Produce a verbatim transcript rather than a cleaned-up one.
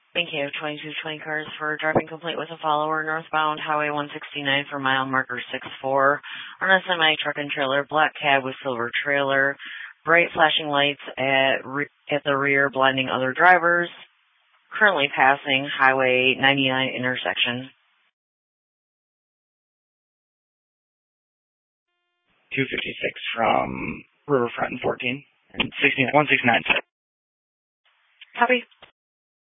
Thank you. twenty-two twenty cars for driving complete with a follower northbound Highway one sixty-nine for mile marker six four on a semi truck and trailer, black cab with silver trailer, bright flashing lights at re- at the rear blinding other drivers, currently passing Highway ninety-nine intersection. two fifty-six from Riverfront and fourteen and one sixty-nine. Copy.